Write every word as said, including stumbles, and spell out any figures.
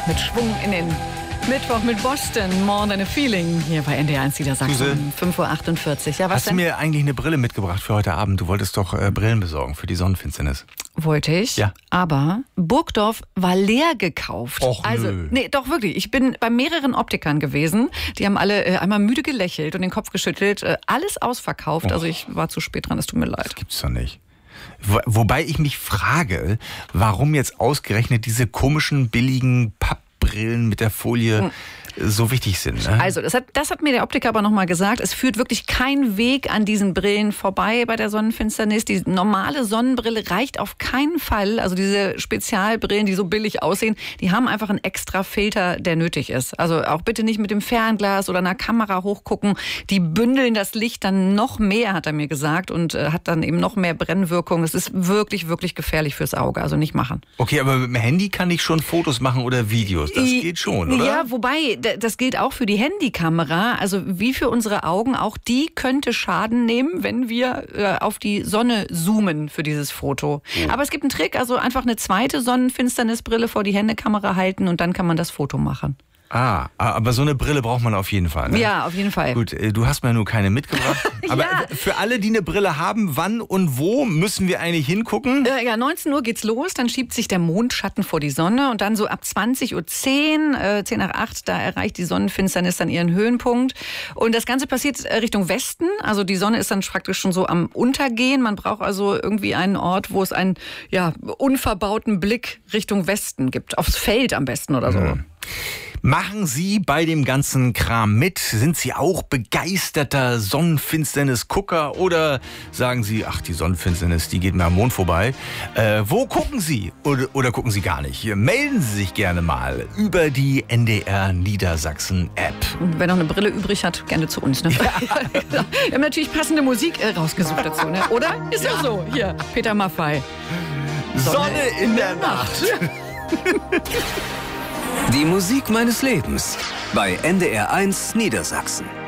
mit Schwung in den Mittwoch mit Boston, More Than a Feeling, hier bei N D R eins Niedersachsen, fünf Uhr achtundvierzig. Ja, was Hast denn? du mir eigentlich eine Brille mitgebracht für heute Abend? Du wolltest doch äh, Brillen besorgen für die Sonnenfinsternis. Wollte ich, ja. Aber Burgdorf war leer gekauft. Och, also, nö. nee, doch wirklich. Ich bin bei mehreren Optikern gewesen. Die haben alle äh, einmal müde gelächelt und den Kopf geschüttelt. Äh, alles ausverkauft. Och. Also ich war zu spät dran, es tut mir leid. Das gibt's doch nicht. Wo, wobei ich mich frage, warum jetzt ausgerechnet diese komischen, billigen Pappbrillen mit der Folie hm. so wichtig sind. Ne? Also, das hat, das hat mir der Optiker aber nochmal gesagt. Es führt wirklich kein Weg an diesen Brillen vorbei bei der Sonnenfinsternis. Die normale Sonnenbrille reicht auf keinen Fall. Also diese Spezialbrillen, die so billig aussehen, die haben einfach einen extra Filter, der nötig ist. Also auch bitte nicht mit dem Fernglas oder einer Kamera hochgucken. Die bündeln das Licht dann noch mehr, hat er mir gesagt, und äh, hat dann eben noch mehr Brennwirkung. Es ist wirklich, wirklich gefährlich fürs Auge. Also nicht machen. Okay, aber mit dem Handy kann ich schon Fotos machen oder Videos. Das I, geht schon, oder? Ja, wobei... Das gilt auch für die Handykamera, also wie für unsere Augen, auch die könnte Schaden nehmen, wenn wir äh, auf die Sonne zoomen für dieses Foto. Oh. Aber es gibt einen Trick, also einfach eine zweite Sonnenfinsternisbrille vor die Handykamera halten und dann kann man das Foto machen. Ah, aber so eine Brille braucht man auf jeden Fall, ne? Ja, auf jeden Fall. Gut, du hast mir nur keine mitgebracht. Aber ja. Für alle, die eine Brille haben, wann und wo müssen wir eigentlich hingucken? Äh, ja, neunzehn Uhr geht's los, dann schiebt sich der Mondschatten vor die Sonne und dann so ab zwanzig Uhr zehn, äh, zehn nach acht, da erreicht die Sonnenfinsternis dann ihren Höhenpunkt. Und das Ganze passiert Richtung Westen, also die Sonne ist dann praktisch schon so am Untergehen. Man braucht also irgendwie einen Ort, wo es einen ja, unverbauten Blick Richtung Westen gibt, aufs Feld am besten oder so. Hm. Machen Sie bei dem ganzen Kram mit? Sind Sie auch begeisterter Sonnenfinsternis-Gucker? Oder sagen Sie, ach, die Sonnenfinsternis, die geht mir am Mond vorbei. Äh, wo gucken Sie? Oder, oder gucken Sie gar nicht? Melden Sie sich gerne mal über die N D R Niedersachsen-App. Und wer noch eine Brille übrig hat, gerne zu uns. Ne? Ja. Wir haben natürlich passende Musik äh, rausgesucht dazu, ne? Oder? Ist ja so. Hier, Peter Maffay. Sonne, Sonne in, in der, der Nacht. Nacht. Die Musik meines Lebens bei N D R eins Niedersachsen.